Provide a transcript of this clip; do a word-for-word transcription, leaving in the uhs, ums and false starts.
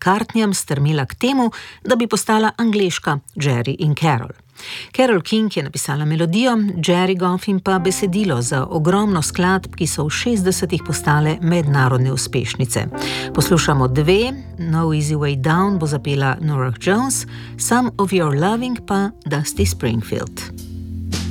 McCartneyjem strmela k temu, da bi postala angleška Jerry in Carol. Carol King je napisala melodijo, Jerry Goffin pa besedilo za ogromno skladb, ki so v šestdesetih postale mednarodne uspešnice. Poslušamo dve, No Easy Way Down bo zapela Norah Jones, Some of Your Loving pa Dusty Springfield.